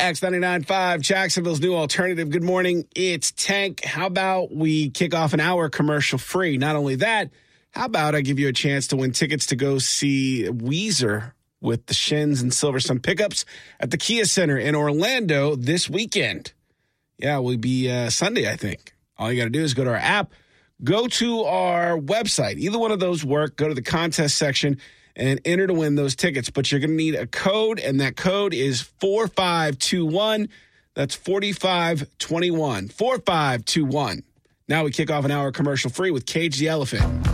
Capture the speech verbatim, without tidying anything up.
X ninety-nine point five, Jacksonville's new alternative. Good morning. It's Tank. How about we kick off an hour commercial free? Not only that, how about I give you a chance to win tickets to go see Weezer with the Shins and Silverstone pickups at the Kia Center in Orlando this weekend. Yeah, it will be uh, Sunday, I think. All you got to do is go to our app, go to our website. Either one of those work. Go to the contest section and enter to win those tickets. But you're going to need a code, and that code is four five two one. That's forty-five twenty-one. four five two one. Now we kick off an hour commercial free with Cage the Elephant.